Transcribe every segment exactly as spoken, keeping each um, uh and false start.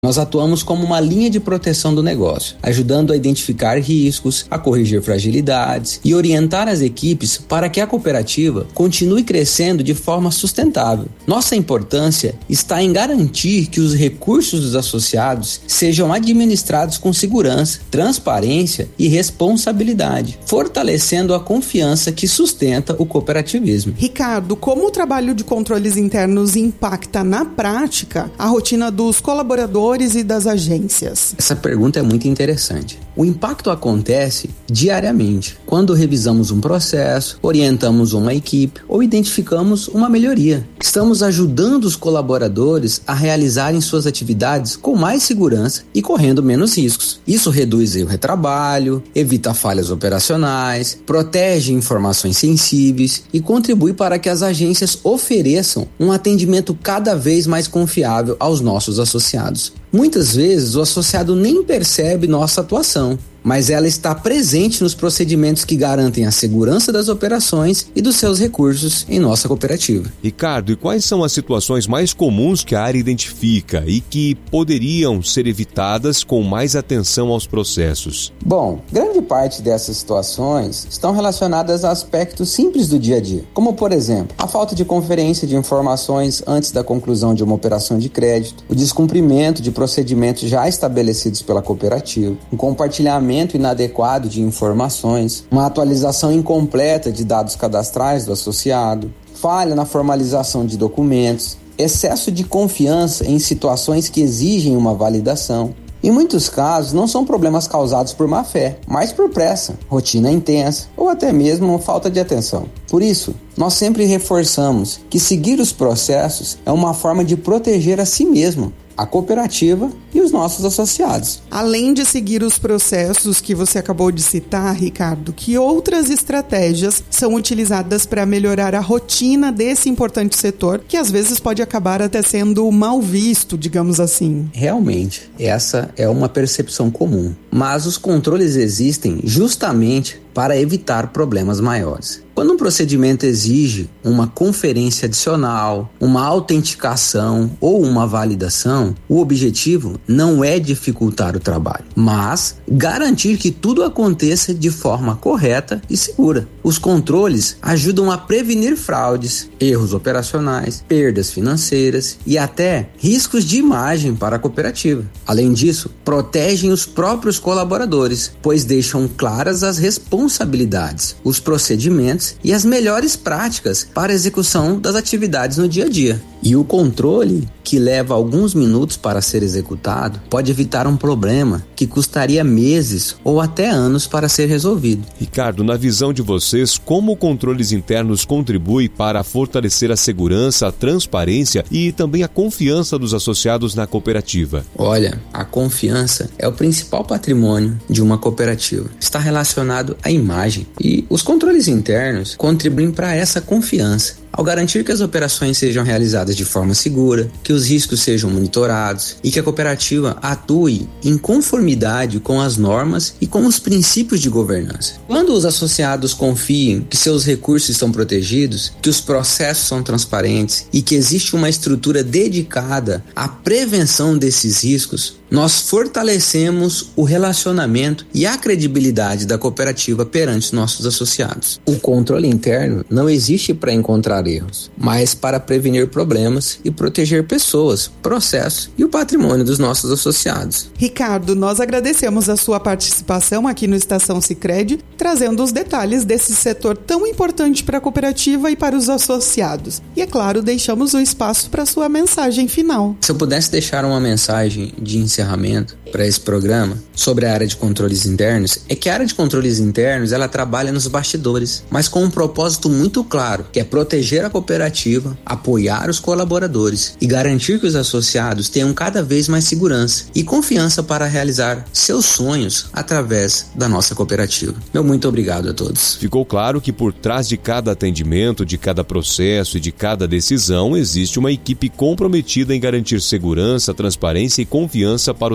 Nós atuamos como uma linha de proteção do negócio, ajudando a identificar riscos, a corrigir fragilidades e orientar as equipes para que a cooperativa continue crescendo de forma sustentável. Nossa importância está em garantir que os recursos dos associados sejam administrados com segurança, transparência e responsabilidade, fortalecendo a confiança que sustenta o cooperativismo. Ricardo, como o trabalho de controles internos impacta na prática a rotina dos colaboradores e das agências? Essa pergunta é muito interessante. O impacto acontece diariamente, quando revisamos um processo, orientamos uma equipe ou identificamos uma melhoria. Estamos ajudando os colaboradores a realizarem suas atividades com mais segurança e correndo menos riscos. Isso reduz o retrabalho, evita falhas operacionais, protege informações sensíveis e contribui para que as agências ofereçam um atendimento cada vez mais confiável aos nossos associados. Muitas vezes o associado nem percebe nossa atuação, mas ela está presente nos procedimentos que garantem a segurança das operações e dos seus recursos em nossa cooperativa. Ricardo, e quais são as situações mais comuns que a área identifica e que poderiam ser evitadas com mais atenção aos processos? Bom, grande parte dessas situações estão relacionadas a aspectos simples do dia a dia, como, por exemplo, a falta de conferência de informações antes da conclusão de uma operação de crédito, o descumprimento de procedimentos já estabelecidos pela cooperativa, o compartilhamento inadequado de informações, uma atualização incompleta de dados cadastrais do associado, falha na formalização de documentos, excesso de confiança em situações que exigem uma validação. Em muitos casos, não são problemas causados por má fé, mas por pressa, rotina intensa ou até mesmo falta de atenção. Por isso, nós sempre reforçamos que seguir os processos é uma forma de proteger a si mesmo, a cooperativa e os nossos associados. Além de seguir os processos que você acabou de citar, Ricardo, que outras estratégias são utilizadas para melhorar a rotina desse importante setor, que às vezes pode acabar até sendo mal visto, digamos assim? Realmente, essa é uma percepção comum, mas os controles existem justamente para evitar problemas maiores. Quando um procedimento exige uma conferência adicional, uma autenticação ou uma validação, o objetivo não é dificultar o trabalho, mas garantir que tudo aconteça de forma correta e segura. Os controles ajudam a prevenir fraudes, erros operacionais, perdas financeiras e até riscos de imagem para a cooperativa. Além disso, protegem os próprios colaboradores, pois deixam claras as responsabilidades, os procedimentos e as melhores práticas para a execução das atividades no dia a dia. E o controle, que leva alguns minutos para ser executado, pode evitar um problema que custaria meses ou até anos para ser resolvido. Ricardo, na visão de vocês, como controles internos contribuem para fortalecer a segurança, a transparência e também a confiança dos associados na cooperativa? Olha, a confiança é o principal patrimônio de uma cooperativa. Está relacionado à imagem e os controles internos contribuem para essa confiança. Ao garantir que as operações sejam realizadas de forma segura, que os riscos sejam monitorados e que a cooperativa atue em conformidade com as normas e com os princípios de governança. Quando os associados confiam que seus recursos estão protegidos, que os processos são transparentes e que existe uma estrutura dedicada à prevenção desses riscos, nós fortalecemos o relacionamento e a credibilidade da cooperativa perante os nossos associados. O controle interno não existe para encontrar erros, mas para prevenir problemas e proteger pessoas, processos e o patrimônio dos nossos associados. Ricardo, nós agradecemos a sua participação aqui no Estação Sicredi, trazendo os detalhes desse setor tão importante para a cooperativa e para os associados. E, é claro, deixamos o espaço para a sua mensagem final. Se eu pudesse deixar uma mensagem de encerramento para esse programa sobre a área de controles internos, é que a área de controles internos ela trabalha nos bastidores, mas com um propósito muito claro, que é proteger a cooperativa, apoiar os colaboradores e garantir que os associados tenham cada vez mais segurança e confiança para realizar seus sonhos através da nossa cooperativa. Meu muito obrigado a todos. Ficou claro que por trás de cada atendimento, de cada processo e de cada decisão existe uma equipe comprometida em garantir segurança, transparência e confiança para os nossos associados.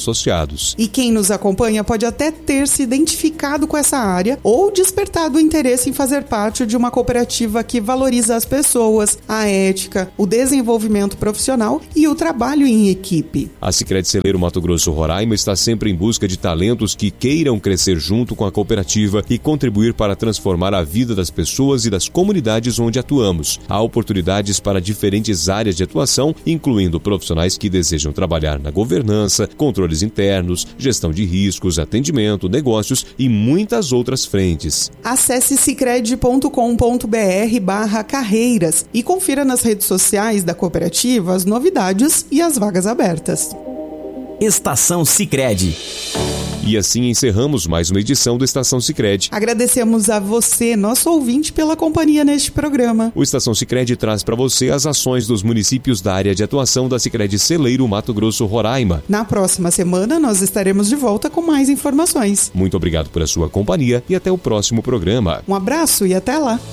associados. E quem nos acompanha pode até ter se identificado com essa área ou despertado o interesse em fazer parte de uma cooperativa que valoriza as pessoas, a ética, o desenvolvimento profissional e o trabalho em equipe. A Sicredi Celeiro Mato Grosso Roraima está sempre em busca de talentos que queiram crescer junto com a cooperativa e contribuir para transformar a vida das pessoas e das comunidades onde atuamos. Há oportunidades para diferentes áreas de atuação, incluindo profissionais que desejam trabalhar na governança, controles internos, gestão de riscos, atendimento, negócios e muitas outras frentes. Acesse sicredi ponto com ponto br barra carreiras e confira nas redes sociais da cooperativa as novidades e as vagas abertas. Estação Sicredi. E assim encerramos mais uma edição do Estação Sicredi. Agradecemos a você, nosso ouvinte, pela companhia neste programa. O Estação Sicredi traz para você as ações dos municípios da área de atuação da Sicredi Celeiro Mato Grosso Roraima. Na próxima semana nós estaremos de volta com mais informações. Muito obrigado pela sua companhia e até o próximo programa. Um abraço e até lá.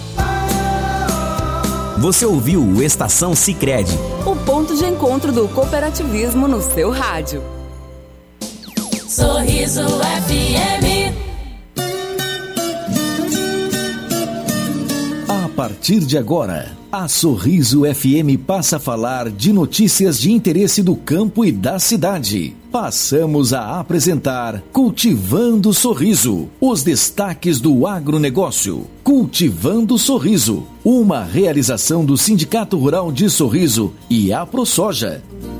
Você ouviu o Estação Sicredi, o ponto de encontro do cooperativismo no seu rádio. Sorriso F M. A partir de agora, a Sorriso F M passa a falar de notícias de interesse do campo e da cidade. Passamos a apresentar Cultivando Sorriso, os destaques do agronegócio. Cultivando Sorriso, uma realização do Sindicato Rural de Sorriso e a ProSoja.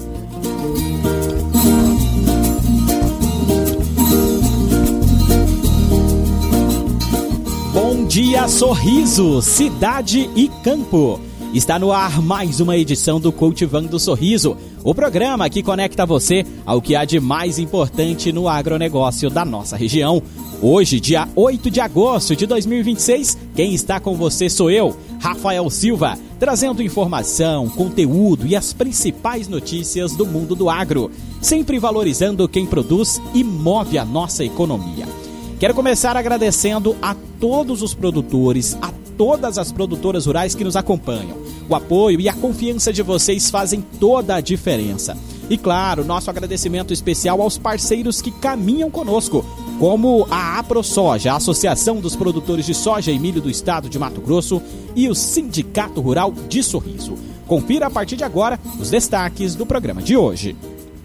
Bom dia, Sorriso, cidade e campo. Está no ar mais uma edição do Cultivando Sorriso, o programa que conecta você ao que há de mais importante no agronegócio da nossa região. Hoje, dia oito de agosto de dois mil e vinte e seis, quem está com você sou eu, Rafael Silva, trazendo informação, conteúdo e as principais notícias do mundo do agro, sempre valorizando quem produz e move a nossa economia. Quero começar agradecendo a todos os produtores, a todas as produtoras rurais que nos acompanham. O apoio e a confiança de vocês fazem toda a diferença. E claro, nosso agradecimento especial aos parceiros que caminham conosco, como a AproSoja, a Associação dos Produtores de Soja e Milho do Estado de Mato Grosso, e o Sindicato Rural de Sorriso. Confira a partir de agora os destaques do programa de hoje.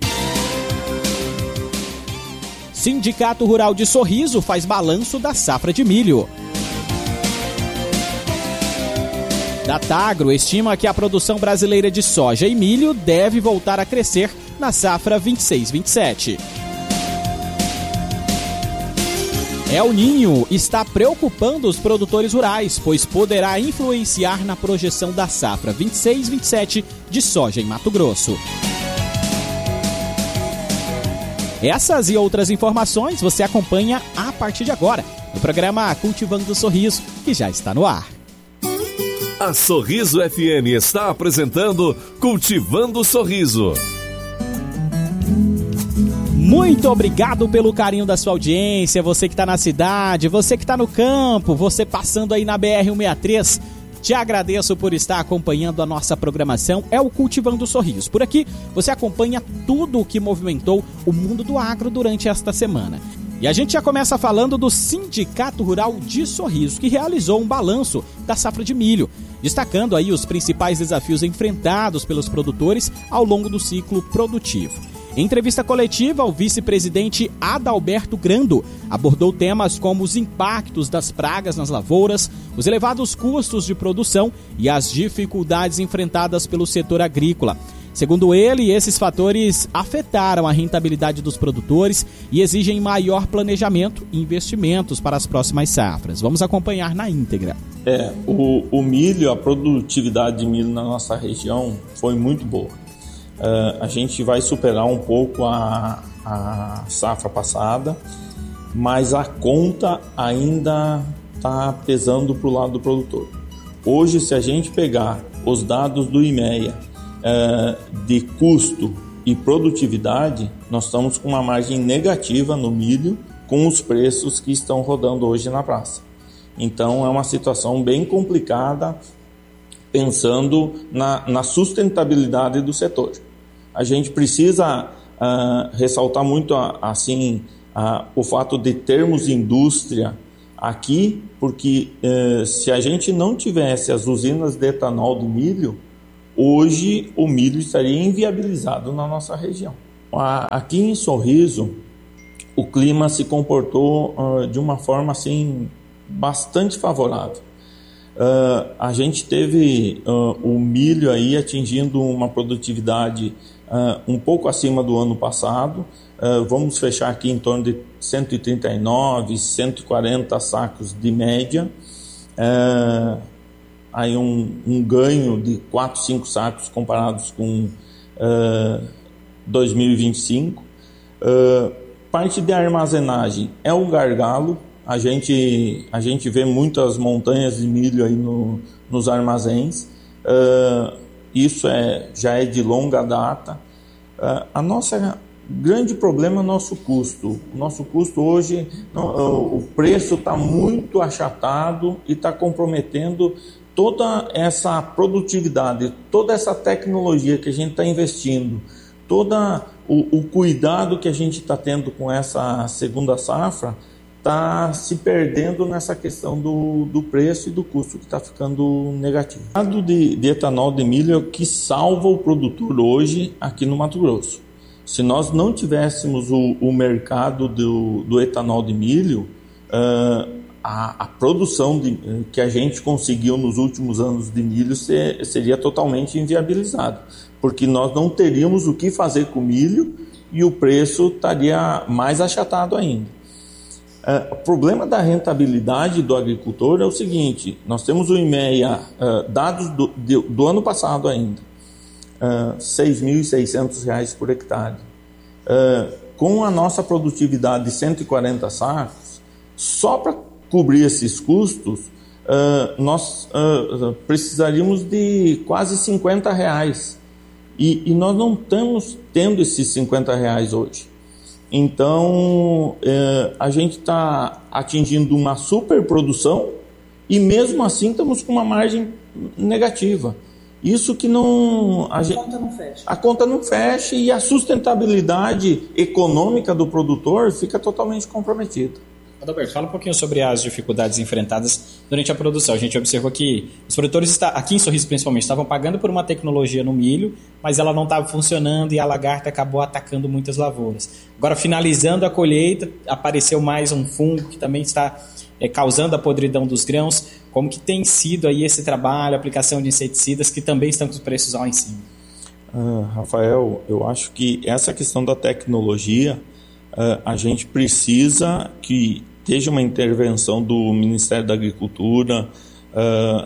Sindicato Rural de Sorriso faz balanço da safra de milho. Datagro estima que a produção brasileira de soja e milho deve voltar a crescer na safra vinte e seis vinte e sete. El Ninho está preocupando os produtores rurais, pois poderá influenciar na projeção da safra vinte e seis vinte e sete de soja em Mato Grosso. Essas e outras informações você acompanha a partir de agora no programa Cultivando o Sorriso, que já está no ar. A Sorriso F M está apresentando Cultivando o Sorriso. Muito obrigado pelo carinho da sua audiência, você que está na cidade, você que está no campo, você passando aí na B R cento e sessenta e três. Te agradeço por estar acompanhando a nossa programação, é o Cultivando Sorriso. Por aqui você acompanha tudo o que movimentou o mundo do agro durante esta semana. E a gente já começa falando do Sindicato Rural de Sorriso, que realizou um balanço da safra de milho, destacando aí os principais desafios enfrentados pelos produtores ao longo do ciclo produtivo. Em entrevista coletiva, o vice-presidente Adalberto Grando abordou temas como os impactos das pragas nas lavouras, os elevados custos de produção e as dificuldades enfrentadas pelo setor agrícola. Segundo ele, esses fatores afetaram a rentabilidade dos produtores e exigem maior planejamento e investimentos para as próximas safras. Vamos acompanhar na íntegra. É, o, o milho, a produtividade de milho na nossa região foi muito boa. Uh, a gente vai superar um pouco a, a safra passada, mas a conta ainda está pesando para o lado do produtor. Hoje, se a gente pegar os dados do I M E A uh, de custo e produtividade, nós estamos com uma margem negativa no milho com os preços que estão rodando hoje na praça. Então é uma situação bem complicada pensando na, na sustentabilidade do setor. A gente precisa uh, ressaltar muito assim uh, o fato de termos indústria aqui, porque uh, se a gente não tivesse as usinas de etanol de milho, hoje o milho estaria inviabilizado na nossa região. Aqui em Sorriso, o clima se comportou uh, de uma forma assim bastante favorável. Uh, a gente teve uh, o milho aí atingindo uma produtividade uh, um pouco acima do ano passado. Uh, vamos fechar aqui em torno de cento e trinta e nove, cento e quarenta sacos de média. Uh, aí um, um ganho de quatro, cinco sacos comparados com uh, dois mil e vinte e cinco. Uh, parte de armazenagem é um gargalo. A gente, a gente vê muitas montanhas de milho aí no, nos armazéns. Uh, isso é, já é de longa data. Uh, a nossa grande problema é o nosso custo. O nosso custo hoje, uh, o preço está muito achatado e está comprometendo toda essa produtividade, toda essa tecnologia que a gente está investindo, todo o, o cuidado que a gente está tendo com essa segunda safra, está se perdendo nessa questão do, do preço e do custo que está ficando negativo. O mercado de, de etanol de milho é o que salva o produtor hoje aqui no Mato Grosso. Se nós não tivéssemos o, o mercado do, do etanol de milho, uh, a, a produção de, que a gente conseguiu nos últimos anos de milho ser, seria totalmente inviabilizada, porque nós não teríamos o que fazer com o milho e o preço estaria mais achatado ainda. Uh, o problema da rentabilidade do agricultor é o seguinte: nós temos o I M E A, uh, dados do, do, do ano passado ainda, uh, seis mil e seiscentos reais por hectare. Uh, com a nossa produtividade de cento e quarenta sacos, só para cobrir esses custos, uh, nós uh, precisaríamos de quase cinquenta reais. E, e nós não estamos tendo esses cinquenta reais hoje. Então, é, a gente está atingindo uma superprodução e mesmo assim estamos com uma margem negativa. Isso que não... A, a gente, conta não fecha. A conta não fecha e a sustentabilidade econômica do produtor fica totalmente comprometida. Adalberto, fala um pouquinho sobre as dificuldades enfrentadas durante a produção. A gente observou que os produtores, aqui em Sorriso principalmente, estavam pagando por uma tecnologia no milho, mas ela não estava funcionando e a lagarta acabou atacando muitas lavouras. Agora, finalizando a colheita, apareceu mais um fungo que também está é, causando a podridão dos grãos. Como que tem sido aí esse trabalho, a aplicação de inseticidas que também estão com os preços lá em cima? Uh, Rafael, eu acho que essa questão da tecnologia, uh, a gente precisa que esteja uma intervenção do Ministério da Agricultura. Uh,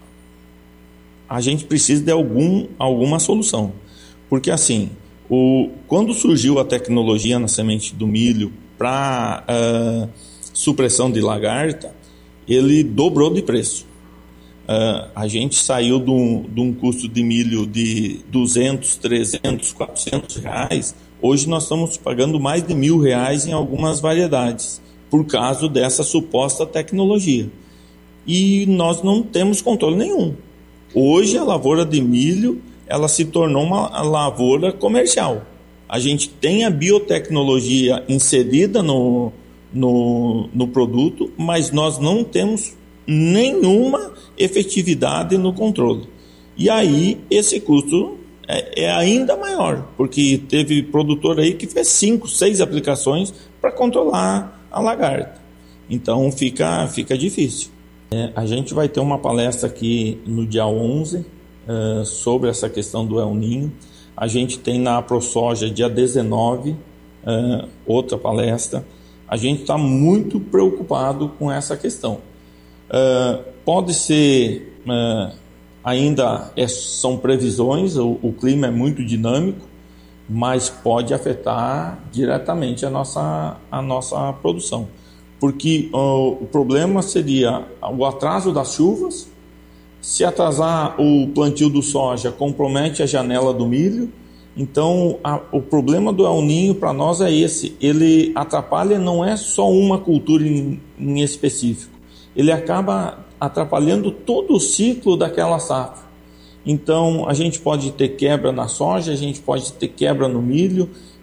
a gente precisa de algum, alguma solução. Porque assim, o, quando surgiu a tecnologia na semente do milho para uh, supressão de lagarta, ele dobrou de preço. Uh, a gente saiu de um, de um custo de milho de duzentos, trezentos, quatrocentos reais. Hoje nós estamos pagando mais de mil reais em algumas variedades, por causa dessa suposta tecnologia. E nós não temos controle nenhum. Hoje a lavoura de milho, ela se tornou uma lavoura comercial. A gente tem a biotecnologia inserida no, no, no produto, mas nós não temos nenhuma efetividade no controle. E aí esse custo é, é ainda maior, porque teve produtor aí que fez cinco, seis aplicações para controlar a lagarta. Então fica, fica difícil. É, a gente vai ter uma palestra aqui no dia onze é, sobre essa questão do El Ninho. A gente tem na AproSoja dia dezenove é, outra palestra. A gente está muito preocupado com essa questão. É, pode ser, é, ainda é, são previsões, o, o clima é muito dinâmico, mas pode afetar diretamente a nossa, a nossa produção. Porque uh, o problema seria o atraso das chuvas. Se atrasar o plantio do soja, compromete a janela do milho. Então, a, o problema do El Ninho para nós é esse. Ele atrapalha, não é só uma cultura em, em específico. Ele acaba atrapalhando todo o ciclo daquela safra. Então, a gente pode ter quebra na soja, a gente pode ter quebra no milho,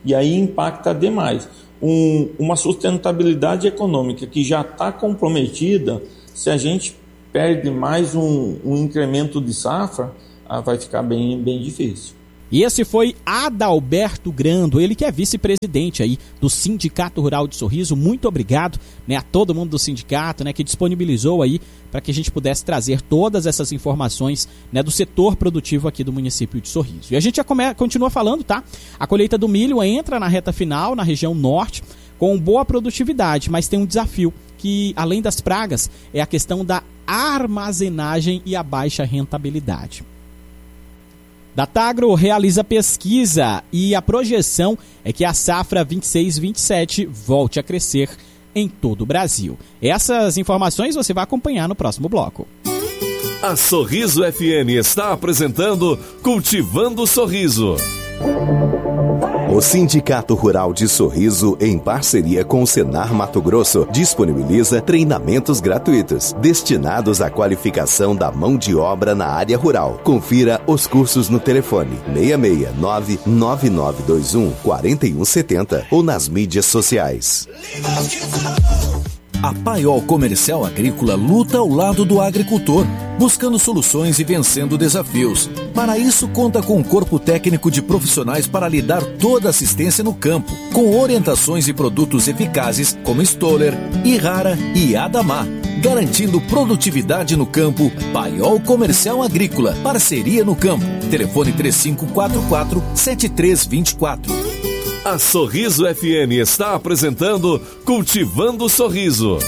e aí impacta demais. Um, uma sustentabilidade econômica que já está comprometida, se a gente perde mais um, um incremento de safra, ah, vai ficar bem, bem difícil. E esse foi Adalberto Grando, ele que é vice-presidente aí do Sindicato Rural de Sorriso. Muito obrigado, né, a todo mundo do sindicato, né, que disponibilizou aí para que a gente pudesse trazer todas essas informações, né, do setor produtivo aqui do município de Sorriso. E a gente já come, continua falando, tá? A colheita do milho entra na reta final, na região norte, com boa produtividade, mas tem um desafio que, além das pragas, é a questão da armazenagem e a baixa rentabilidade. Datagro realiza pesquisa e a projeção é que a safra vinte e seis vinte e sete volte a crescer em todo o Brasil. Essas informações você vai acompanhar no próximo bloco. A Sorriso F M está apresentando Cultivando Sorriso. O Sindicato Rural de Sorriso, em parceria com o Senar Mato Grosso, disponibiliza treinamentos gratuitos destinados à qualificação da mão de obra na área rural. Confira os cursos no telefone seis seis nove, nove nove dois um, quatro um sete zero ou nas mídias sociais. A Paiol Comercial Agrícola luta ao lado do agricultor, buscando soluções e vencendo desafios. Para isso, conta com um corpo técnico de profissionais para lhe dar toda a assistência no campo, com orientações e produtos eficazes como Stoller, Irrara e Adamar, garantindo produtividade no campo. Paiol Comercial Agrícola, parceria no campo. Telefone três cinco quatro quatro, sete três dois quatro. A Sorriso F M está apresentando Cultivando Sorriso.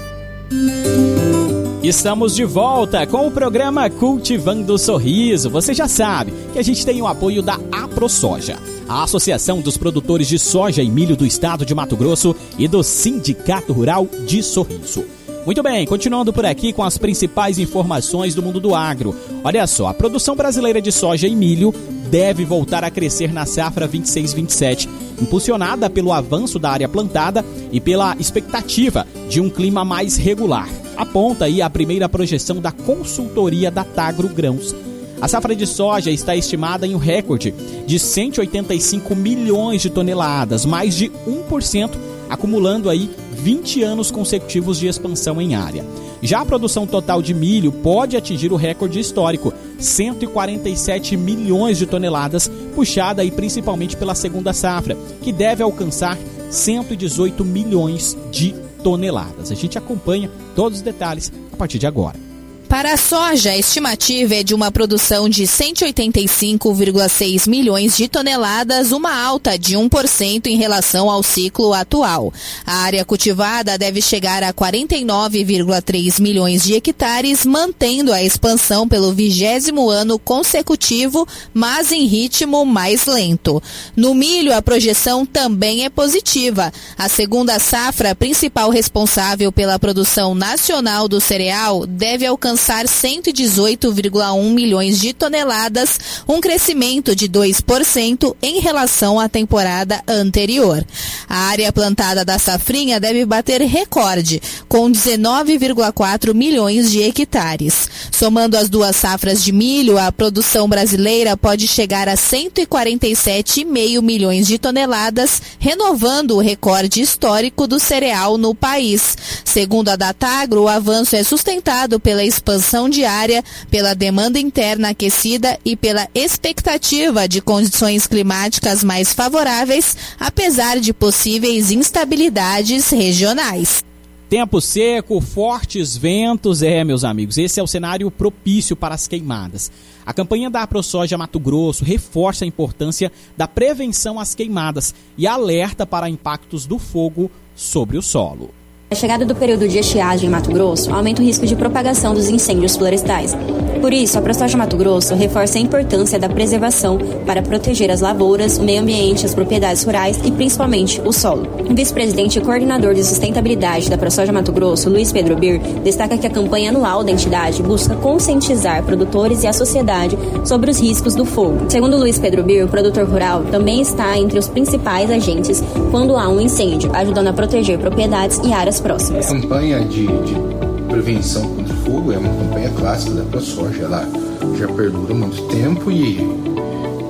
Estamos de volta com o programa Cultivando Sorriso. Você já sabe que a gente tem o apoio da AproSoja, a Associação dos Produtores de Soja e Milho do Estado de Mato Grosso, e do Sindicato Rural de Sorriso. Muito bem, continuando por aqui com as principais informações do mundo do agro. Olha só, a produção brasileira de soja e milho deve voltar a crescer na safra vinte e seis vinte e sete, impulsionada pelo avanço da área plantada e pela expectativa de um clima mais regular. Aponta aí a primeira projeção da consultoria Datagro Grãos. A safra de soja está estimada em um recorde de cento e oitenta e cinco milhões de toneladas, mais de um por cento, acumulando aí vinte anos consecutivos de expansão em área. Já a produção total de milho pode atingir o recorde histórico, cento e quarenta e sete milhões de toneladas, puxada aí principalmente pela segunda safra, que deve alcançar cento e dezoito milhões de toneladas. A gente acompanha todos os detalhes a partir de agora. Para a soja, a estimativa é de uma produção de cento e oitenta e cinco vírgula seis milhões de toneladas, uma alta de um por cento em relação ao ciclo atual. A área cultivada deve chegar a quarenta e nove vírgula três milhões de hectares, mantendo a expansão pelo vigésimo ano consecutivo, mas em ritmo mais lento. No milho, a projeção também é positiva. A segunda safra, principal responsável pela produção nacional do cereal, deve alcançar cento e dezoito vírgula um milhões de toneladas, um crescimento de dois por cento em relação à temporada anterior. A área plantada da safrinha deve bater recorde, com dezenove vírgula quatro milhões de hectares. Somando as duas safras de milho, a produção brasileira pode chegar a cento e quarenta e sete vírgula cinco milhões de toneladas, renovando o recorde histórico do cereal no país. Segundo a Datagro, o avanço é sustentado pela expansão diária, pela demanda interna aquecida e pela expectativa de condições climáticas mais favoráveis, apesar de possíveis instabilidades regionais. Tempo seco, fortes ventos, é, meus amigos, esse é o cenário propício para as queimadas. A campanha da AproSoja Mato Grosso reforça a importância da prevenção às queimadas e alerta para impactos do fogo sobre o solo. A chegada do período de estiagem em Mato Grosso aumenta o risco de propagação dos incêndios florestais. Por isso, a AproSoja Mato Grosso reforça a importância da preservação para proteger as lavouras, o meio ambiente, as propriedades rurais e principalmente o solo. O vice-presidente e coordenador de sustentabilidade da AproSoja Mato Grosso, Luiz Pedro Bir, destaca que a campanha anual da entidade busca conscientizar produtores e a sociedade sobre os riscos do fogo. Segundo Luiz Pedro Bir, o produtor rural também está entre os principais agentes quando há um incêndio, ajudando a proteger propriedades e áreas próximas. A campanha de, de prevenção contra o fogo é uma campanha clássica da AproSoja, ela já perdura há muito tempo e, e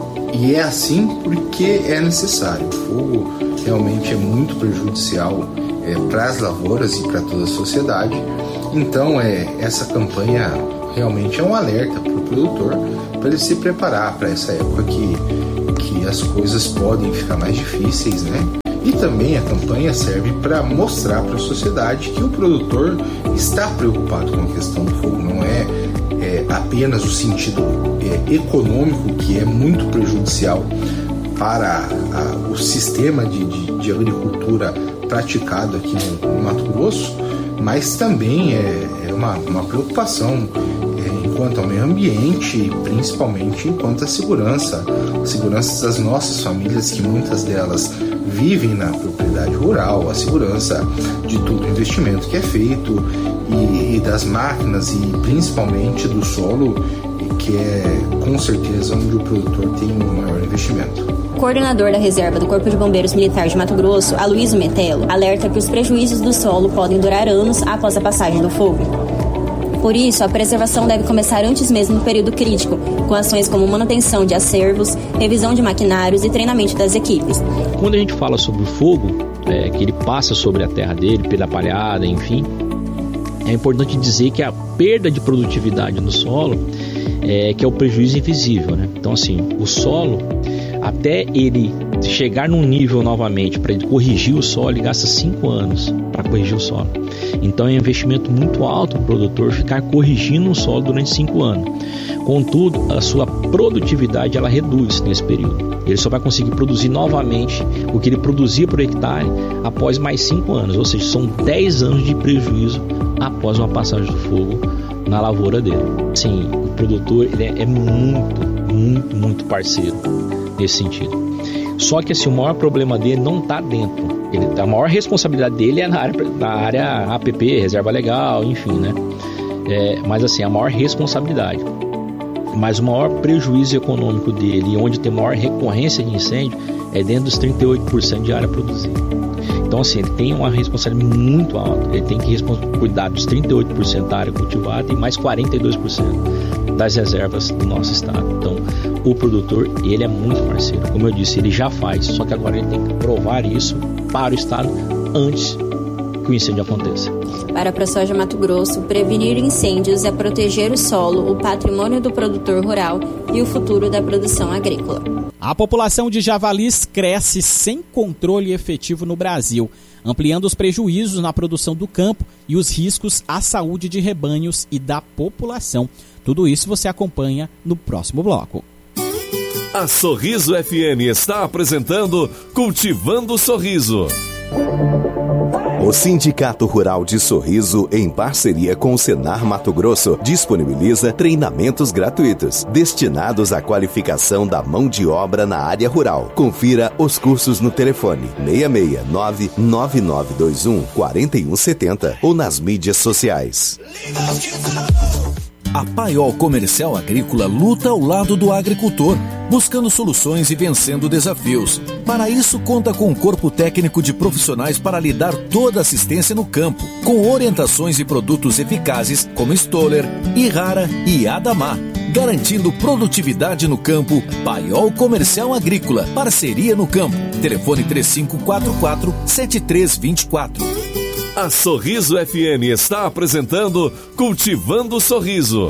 E é assim porque é necessário. O fogo realmente é muito prejudicial é, para as lavouras e para toda a sociedade. Então, é, essa campanha realmente é um alerta para o produtor, para ele se preparar para essa época que, que as coisas podem ficar mais difíceis, né? E também a campanha serve para mostrar para a sociedade que o produtor está preocupado com a questão do fogo. Não é, é apenas o sentido é, econômico, que é muito prejudicial para a, o sistema de, de, de agricultura praticado aqui no, no Mato Grosso, mas também é, é uma, uma preocupação é, enquanto ao meio ambiente e principalmente enquanto à segurança, segurança das nossas famílias, que muitas delas vivem na propriedade rural, a segurança de todo o investimento que é feito e, e das máquinas e principalmente do solo, que é com certeza onde o produtor tem o maior investimento. O coordenador da reserva do Corpo de Bombeiros Militar de Mato Grosso, Aloysio Metelo, alerta que os prejuízos do solo podem durar anos após a passagem do fogo. Por isso, a preservação deve começar antes mesmo do período crítico, com ações como manutenção de acervos, revisão de maquinários e treinamento das equipes. Quando a gente fala sobre o fogo, é, que ele passa sobre a terra dele, pela palhada, enfim, é importante dizer que a perda de produtividade no solo é que é o prejuízo invisível, né? Então, assim, o solo, até ele chegar num nível novamente para ele corrigir o solo, ele gasta cinco anos para corrigir o solo. Então é um investimento muito alto para o produtor ficar corrigindo o solo durante cinco anos. Contudo, a sua produtividade ela reduz nesse período. Ele só vai conseguir produzir novamente o que ele produzia por hectare após mais cinco anos. Ou seja, são dez anos de prejuízo após uma passagem do fogo na lavoura dele. Sim, o produtor ele é, é muito, muito, muito parceiro nesse sentido. Só que assim, o maior problema dele não está dentro. Ele, a maior responsabilidade dele é na área, na área A P P, reserva legal, enfim, né? É, mas assim, a maior responsabilidade. Mas o maior prejuízo econômico dele, e onde tem maior recorrência de incêndio, é dentro dos trinta e oito por cento de área produzida. Então assim, ele tem uma responsabilidade muito alta. Ele tem que cuidar dos trinta e oito por cento da área cultivada e mais quarenta e dois por cento das reservas do nosso estado. Então, o produtor, ele é muito parceiro. Como eu disse, ele já faz, só que agora ele tem que provar isso para o estado antes que o incêndio aconteça. Para a ProSoja Mato Grosso, prevenir incêndios é proteger o solo, o patrimônio do produtor rural e o futuro da produção agrícola. A população de javalis cresce sem controle efetivo no Brasil, ampliando os prejuízos na produção do campo e os riscos à saúde de rebanhos e da população. Tudo isso você acompanha no próximo bloco. A Sorriso F M está apresentando Cultivando Sorriso. O Sindicato Rural de Sorriso, em parceria com o Senar Mato Grosso, disponibiliza treinamentos gratuitos destinados à qualificação da mão de obra na área rural. Confira os cursos no telefone seis seis nove, nove nove dois um, quatro um sete zero ou nas mídias sociais. A Paiol Comercial Agrícola luta ao lado do agricultor, buscando soluções e vencendo desafios. Para isso, conta com um corpo técnico de profissionais para lhe dar toda a assistência no campo, com orientações e produtos eficazes como Stoller, Irrara e Adamar, garantindo produtividade no campo. Paiol Comercial Agrícola, parceria no campo. Telefone três cinco quatro quatro, sete três dois quatro. A Sorriso F M está apresentando Cultivando Sorriso.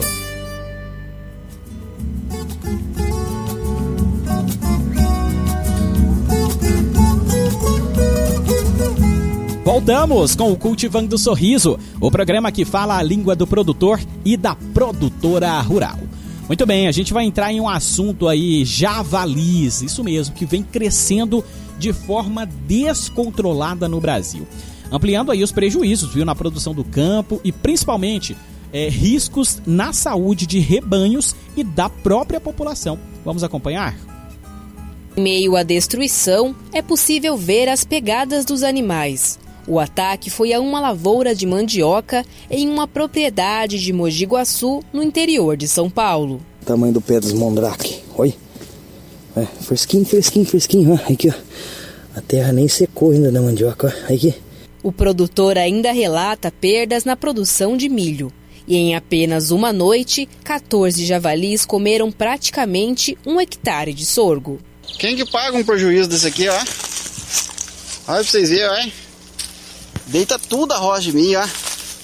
Voltamos com o Cultivando Sorriso, o programa que fala a língua do produtor e da produtora rural. Muito bem, a gente vai entrar em um assunto aí, javalis, isso mesmo, que vem crescendo de forma descontrolada no Brasil. Ampliando aí os prejuízos, viu, na produção do campo e principalmente é, riscos na saúde de rebanhos e da própria população. Vamos acompanhar? Em meio à destruição, é possível ver as pegadas dos animais. O ataque foi a uma lavoura de mandioca em uma propriedade de Mogi Guaçu, no interior de São Paulo. O tamanho do pé dos mandrake, olha. É, fresquinho, fresquinho, fresquinho, ó. Aqui, ó. A terra nem secou ainda da mandioca, ó. Aqui. O produtor ainda relata perdas na produção de milho. E em apenas uma noite, quatorze javalis comeram praticamente um hectare de sorgo. Quem que paga um prejuízo desse aqui, ó? Olha pra vocês verem, ó. Deita tudo a roça de mim, ó.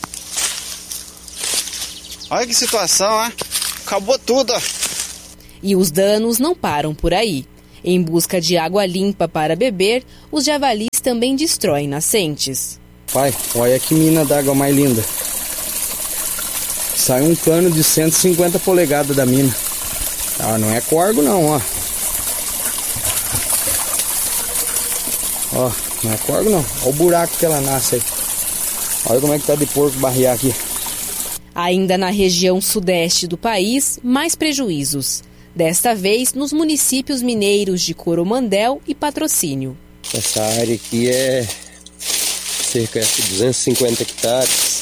Olha que situação, ó. Acabou tudo, ó. E os danos não param por aí. Em busca de água limpa para beber, os javalis também destroem nascentes. Pai, olha que mina d'água mais linda. Sai um cano de cento e cinquenta polegadas da mina. Ah, não é corgo não, ó. Ó, não é corgo não. Olha o buraco que ela nasce aí. Olha como é que tá de porco barrear aqui. Ainda na região sudeste do país, mais prejuízos. Desta vez nos municípios mineiros de Coromandel e Patrocínio. Essa área aqui é cerca de duzentos e cinquenta hectares.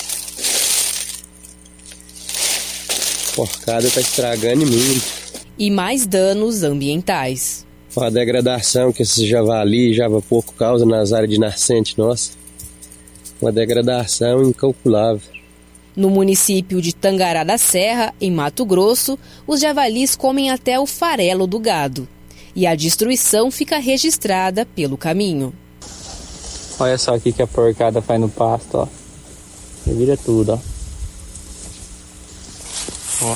Porcada está estragando muito. E mais danos ambientais. A degradação que esse javali e java porco causa nas áreas de nascente nossa. Uma degradação incalculável. No município de Tangará da Serra, em Mato Grosso, os javalis comem até o farelo do gado. E a destruição fica registrada pelo caminho. Olha só aqui que a porcada faz no pasto, ó. Vira tudo, ó. Ó.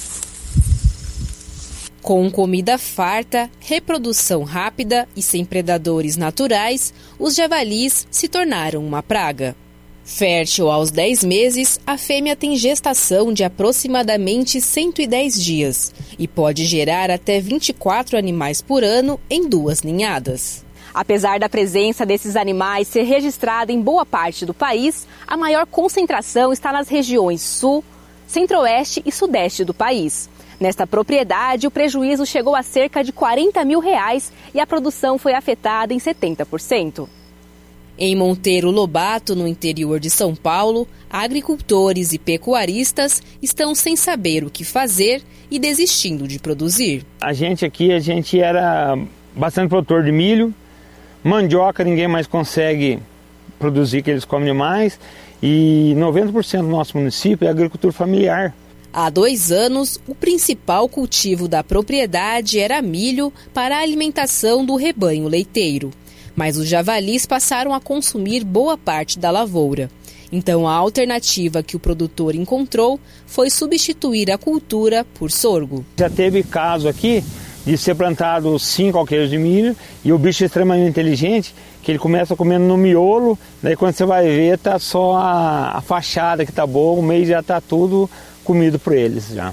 Com comida farta, reprodução rápida e sem predadores naturais, os javalis se tornaram uma praga. Fértil aos dez meses, a fêmea tem gestação de aproximadamente cento e dez dias e pode gerar até vinte e quatro animais por ano em duas ninhadas. Apesar da presença desses animais ser registrada em boa parte do país, a maior concentração está nas regiões sul, centro-oeste e sudeste do país. Nesta propriedade, o prejuízo chegou a cerca de quarenta mil reais e a produção foi afetada em setenta por cento. Em Monteiro Lobato, no interior de São Paulo, agricultores e pecuaristas estão sem saber o que fazer e desistindo de produzir. A gente aqui, a gente era bastante produtor de milho, mandioca ninguém mais consegue produzir, que eles comem demais, e noventa por cento do nosso município é agricultura familiar. Há dois anos, o principal cultivo da propriedade era milho para a alimentação do rebanho leiteiro. Mas os javalis passaram a consumir boa parte da lavoura. Então a alternativa que o produtor encontrou foi substituir a cultura por sorgo. Já teve caso aqui de ser plantado cinco alqueires de milho e o bicho é extremamente inteligente, que ele começa comendo no miolo, daí quando você vai ver tá só a, a fachada que tá boa, o meio já tá tudo comido por eles já.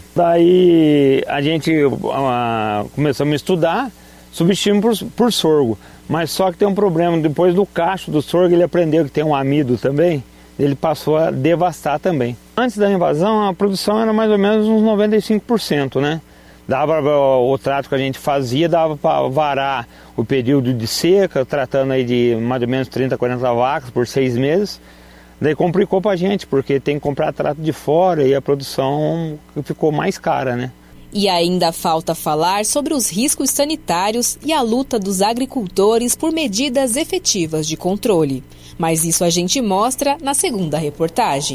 Daí a gente uh, começamos a estudar, substituímos por, por sorgo. Mas só que tem um problema, depois do cacho do sorgo ele aprendeu que tem um amido também, ele passou a devastar também. Antes da invasão a produção era mais ou menos uns noventa e cinco por cento, né? Dava o trato que a gente fazia, dava para varar o período de seca, tratando aí de mais ou menos trinta, quarenta vacas por seis meses. Daí complicou para a gente, porque tem que comprar trato de fora e a produção ficou mais cara, né? E ainda falta falar sobre os riscos sanitários e a luta dos agricultores por medidas efetivas de controle. Mas isso a gente mostra na segunda reportagem.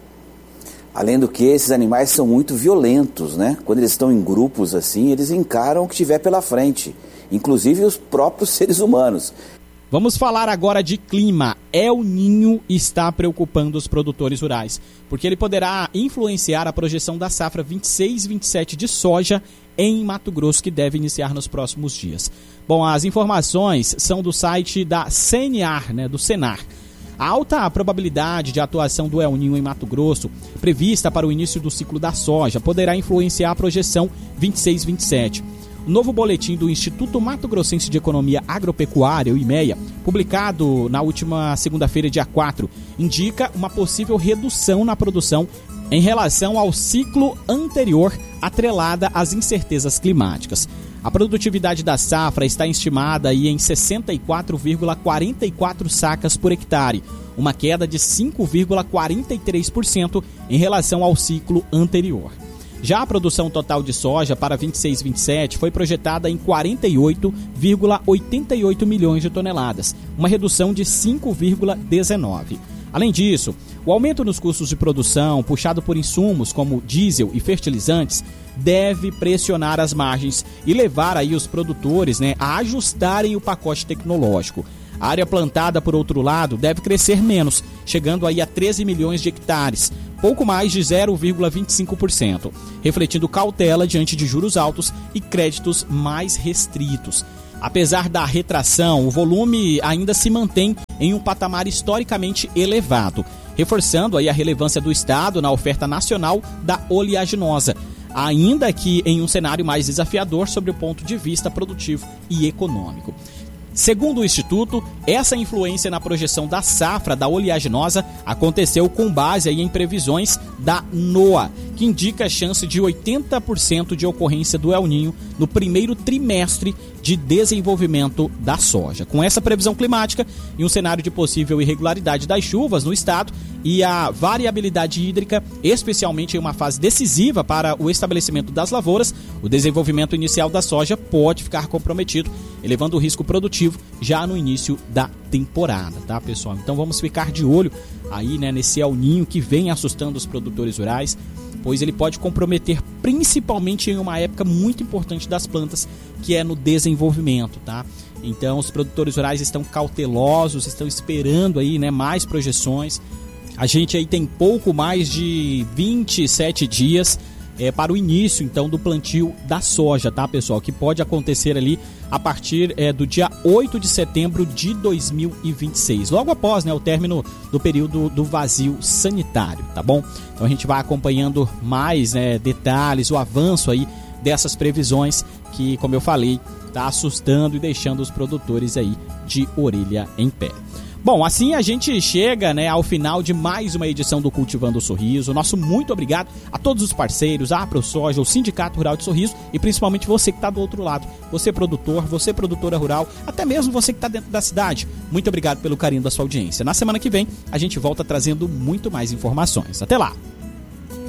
Além do que, esses animais são muito violentos, né? Quando eles estão em grupos assim, eles encaram o que tiver pela frente, inclusive os próprios seres humanos. Vamos falar agora de clima. El Niño está preocupando os produtores rurais, porque ele poderá influenciar a projeção da safra vinte e seis vinte e sete de soja em Mato Grosso, que deve iniciar nos próximos dias. Bom, as informações são do site da C N A R, né, do Senar. A alta probabilidade de atuação do El Niño em Mato Grosso, prevista para o início do ciclo da soja, poderá influenciar a projeção vinte e seis vinte e sete. O novo boletim do Instituto Mato Grossense de Economia Agropecuária, o IMEA, publicado na última segunda-feira, dia quatro, indica uma possível redução na produção em relação ao ciclo anterior, atrelada às incertezas climáticas. A produtividade da safra está estimada aí em sessenta e quatro vírgula quarenta e quatro sacas por hectare, uma queda de cinco vírgula quarenta e três por cento em relação ao ciclo anterior. Já a produção total de soja para vinte e seis vinte e sete foi projetada em quarenta e oito vírgula oitenta e oito milhões de toneladas, uma redução de cinco vírgula dezenove. Além disso, o aumento nos custos de produção, puxado por insumos como diesel e fertilizantes, deve pressionar as margens e levar aí os produtores, né, a ajustarem o pacote tecnológico. A área plantada, por outro lado, deve crescer menos, chegando aí a treze milhões de hectares, pouco mais de zero vírgula vinte e cinco por cento, refletindo cautela diante de juros altos e créditos mais restritos. Apesar da retração, o volume ainda se mantém em um patamar historicamente elevado, reforçando aí a relevância do Estado na oferta nacional da oleaginosa, ainda que em um cenário mais desafiador sob o ponto de vista produtivo e econômico. Segundo o Instituto, essa influência na projeção da safra da oleaginosa aconteceu com base aí em previsões da NOAA, que indica a chance de oitenta por cento de ocorrência do El Niño no primeiro trimestre de desenvolvimento da soja. Com essa previsão climática e um cenário de possível irregularidade das chuvas no estado e a variabilidade hídrica, especialmente em uma fase decisiva para o estabelecimento das lavouras, o desenvolvimento inicial da soja pode ficar comprometido, elevando o risco produtivo já no início da temporada, tá, pessoal? Então vamos ficar de olho aí, né, nesse El Niño que vem assustando os produtores rurais, pois ele pode comprometer principalmente em uma época muito importante das plantas, que é no desenvolvimento, tá? Então os produtores rurais estão cautelosos, estão esperando aí, né, mais projeções. A gente aí tem pouco mais de vinte e sete dias é, para o início, então, do plantio da soja, tá, pessoal? Que pode acontecer ali a partir é, do dia oito de setembro de dois mil e vinte e seis, logo após, né, o término do período do vazio sanitário, tá bom? Então a gente vai acompanhando mais, né, detalhes, o avanço aí dessas previsões que, como eu falei, tá assustando e deixando os produtores aí de orelha em pé. Bom, assim a gente chega, né, ao final de mais uma edição do Cultivando o Sorriso. Nosso muito obrigado a todos os parceiros, a AproSoja, o Sindicato Rural de Sorriso e principalmente você que está do outro lado. Você produtor, você produtora rural, até mesmo você que está dentro da cidade. Muito obrigado pelo carinho da sua audiência. Na semana que vem a gente volta trazendo muito mais informações. Até lá!